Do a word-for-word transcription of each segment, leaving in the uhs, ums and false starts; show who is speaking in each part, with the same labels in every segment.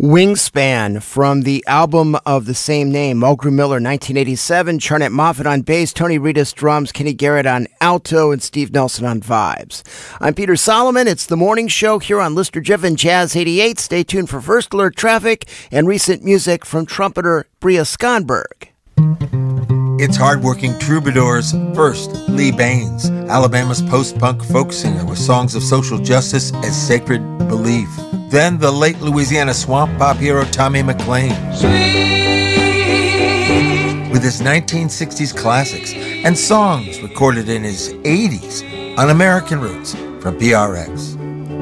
Speaker 1: Wingspan from the album of the same name, Mulgrew Miller, nineteen eighty-seven, Charnett Moffett on bass, Tony Reedus drums, Kenny Garrett on alto, and Steve Nelson on vibes. I'm Peter Solomon. It's the morning show here on Lister Jiffin Jazz eighty-eight. Stay tuned for First Alert traffic and recent music from trumpeter Bria Skonberg.
Speaker 2: It's hardworking troubadours. First, Lee Baines, Alabama's post-punk folk singer with songs of social justice as sacred belief. Then the late Louisiana swamp pop hero Tommy McLean with his nineteen sixties classics and songs recorded in his eighties on American Roots from P R X.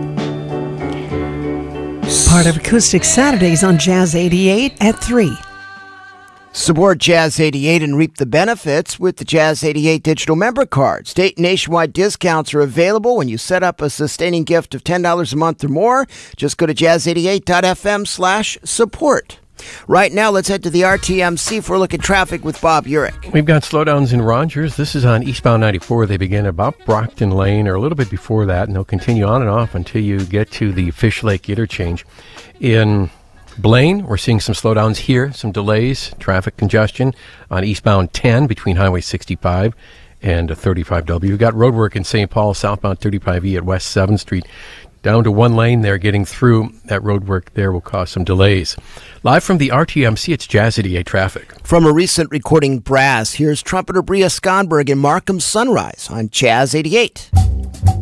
Speaker 3: Part of Acoustic Saturdays on Jazz eighty-eight at three.
Speaker 1: Support Jazz eighty-eight and reap the benefits with the Jazz eighty-eight digital member card. State and nationwide discounts are available when you set up a sustaining gift of ten dollars a month or more. Just go to jazz eighty-eight dot f m slash support. Right now, let's head to the R T M C for a look at traffic with Bob Urich.
Speaker 4: We've got slowdowns in Rogers. This is on eastbound ninety-four. They begin about Brockton Lane or a little bit before that, and they'll continue on and off until you get to the Fish Lake interchange. In Blaine, we're seeing some slowdowns here, some delays, traffic congestion on eastbound ten between Highway sixty-five and thirty-five W. We've got roadwork in Saint Paul, southbound thirty-five E at West seventh Street. Down to one lane there, getting through that roadwork there will cause some delays. Live from the R T M C, it's Jazz eighty-eight traffic.
Speaker 1: From a recent recording, Brass, here's trumpeter Bria Skonberg in Markham's Sunrise on Jazz eighty-eight.